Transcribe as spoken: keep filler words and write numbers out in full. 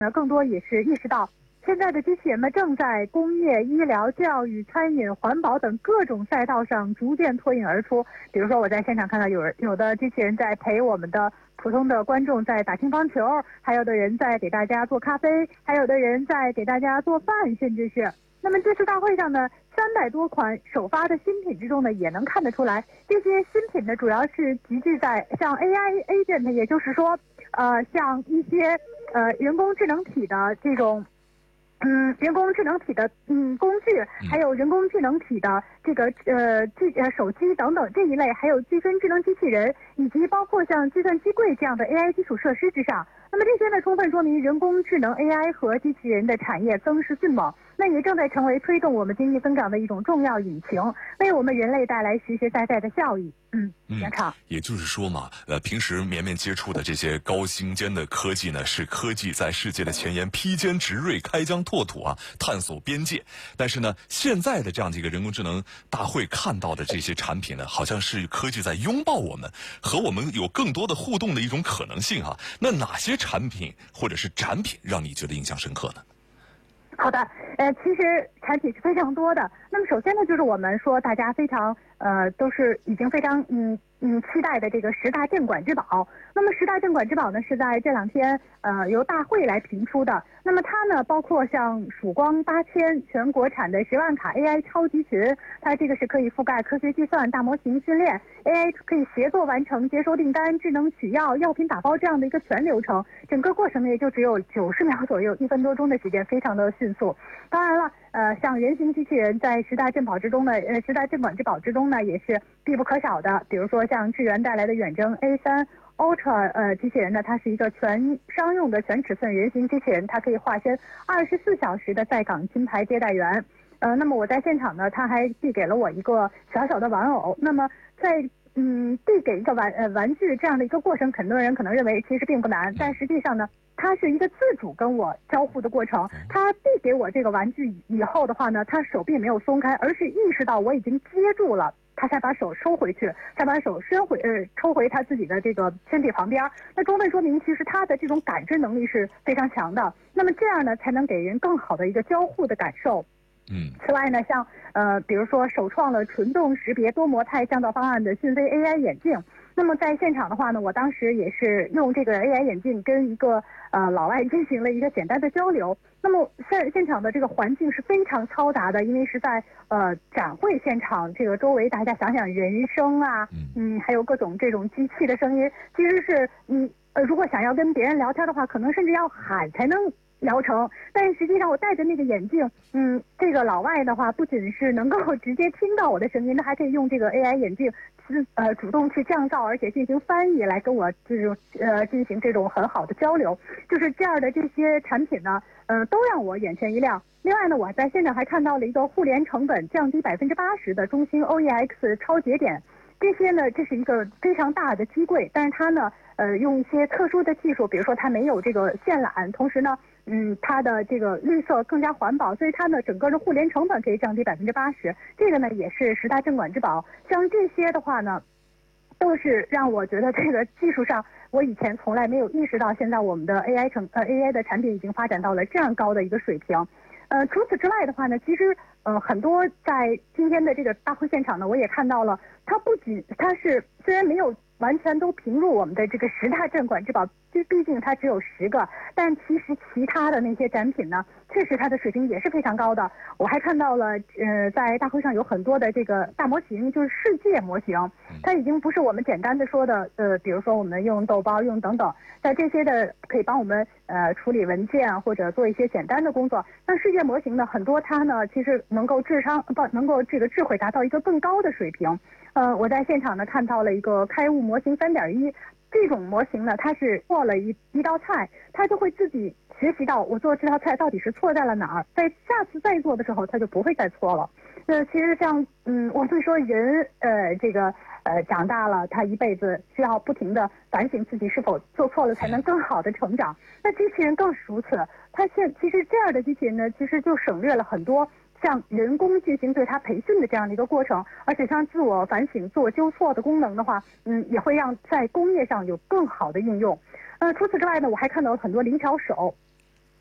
呢，更多也是意识到，现在的机器人们正在工业、医疗、教育、餐饮、环保等各种赛道上逐渐脱颖而出。比如说，我在现场看到有人有的机器人在陪我们的普通的观众在打乒乓球，还有的人在给大家做咖啡，还有的人在给大家做饭，甚至是。那么这次大会上呢，三百多款首发的新品之中呢，也能看得出来，这些新品呢，主要是集聚在像 A I agent， 也就是说，呃，像一些呃人工智能体的这种。嗯，人工智能体的嗯工具，还有人工智能体的这个呃机呃手机等等这一类，还有自身智能机器人，以及包括像计算机柜这样的 A I 基础设施之上。那么这些呢，充分说明人工智能 A I 和机器人的产业增势迅猛，那也正在成为推动我们经济增长的一种重要引擎，为我们人类带来实实在在的效益。嗯，杨畅， 也就是说嘛，呃，平时绵绵接触的这些高精尖的科技呢，是科技在世界的前沿披坚执锐、开疆拓土啊，探索边界。但是呢，现在的这样的一个人工智能大会看到的这些产品呢，好像是科技在拥抱我们，和我们有更多的互动的一种可能性哈。那哪些产品或者是展品让你觉得印象深刻呢？ 好的，呃，其实产品是非常多的。那么首先呢，就是我们说大家非常呃都是已经非常嗯嗯期待的这个十大镇馆之宝。那么十大镇馆之宝呢，是在这两天呃由大会来评出的。那么它呢，包括像曙光八千全国产的十万卡 A I 超级群，它这个是可以覆盖科学计算、大模型训练 ，A I 可以协作完成接收订单、智能取药、药品打包这样的一个全流程，整个过程呢也就只有九十秒左右，一分多钟的时间，非常的迅速。当然了，呃，像人形机器人在十大镇宝之中呢，呃，十大镇馆之宝之中呢，也是必不可少的。比如说像智源带来的远征 A 三 Ultra 呃机器人呢，它是一个全商用的全尺寸人形机器人，它可以化身二十四小时的在岗金牌接待员。呃，那么我在现场呢，他还递给了我一个小小的玩偶。那么在嗯递给一个玩呃玩具这样的一个过程，很多人可能认为其实并不难，但实际上呢，它是一个自主跟我交互的过程。他递给我这个玩具以后的话呢，他手并没有松开，而是意识到我已经接住了，他才把手收回去，才把手伸回呃抽回他自己的这个身体旁边。那充分说明其实他的这种感知能力是非常强的。那么这样呢，才能给人更好的一个交互的感受。 嗯， 此外呢，像呃，比如说首创了纯动识别多模态降噪方案的讯飞 A I 眼镜。那么在现场的话呢，我当时也是用这个 A I 眼镜跟一个呃老外进行了一个简单的交流。那么现现场的这个环境是非常嘈杂的，因为是在呃展会现场，这个周围大家想想人声啊，嗯，还有各种这种机器的声音，其实是你呃如果想要跟别人聊天的话，可能甚至要喊才能疗程。但是实际上我戴着那个眼镜，嗯，这个老外的话不仅是能够直接听到我的声音，他还可以用这个 A I 眼镜呃主动去降噪，而且进行翻译来跟我就是呃进行这种很好的交流。就是这样的这些产品呢，呃都让我眼前一亮。另外呢，我在现场还看到了一个互联成本降低百分之八十的中兴 O E X 超节点。这些呢，这是一个非常大的机柜，但是它呢，呃，用一些特殊的技术，比如说它没有这个线缆，同时呢，嗯，它的这个绿色更加环保，所以它呢，整个的互联成本可以降低百分之八十。这个呢，也是十大镇馆之宝。像这些的话呢，都是让我觉得这个技术上，我以前从来没有意识到，现在我们的 A I 成呃 A I 的产品已经发展到了这样高的一个水平。呃，除此之外的话呢，其实呃很多在今天的这个大会现场呢，我也看到了，它不仅它是虽然没有完全都评入我们的这个十大镇馆之宝，就毕竟它只有十个，但其实其他的那些展品呢，确实它的水平也是非常高的。我还看到了，呃，在大会上有很多的这个大模型，就是世界模型，它已经不是我们简单的说的，呃，比如说我们用豆包用等等，在这些的可以帮我们呃处理文件或者做一些简单的工作。那世界模型呢，很多它呢其实能够智商不能够这个智慧达到一个更高的水平。呃，我在现场呢看到了一个开悟模型 三点一， 这种模型呢，它是做了一一道菜，它就会自己学习到我做这道菜到底是错在了哪儿，在下次再做的时候，它就不会再错了。呃，其实像嗯，我会说人呃这个呃长大了，他一辈子需要不停的反省自己是否做错了，才能更好的成长。那机器人更是如此，它现其实这样的机器人呢，其实就省略了很多像人工进行对它培训的这样的一个过程，而且像自我反省、自我纠错的功能的话，嗯，也会让在工业上有更好的应用。呃，除此之外呢，我还看到了很多灵巧手。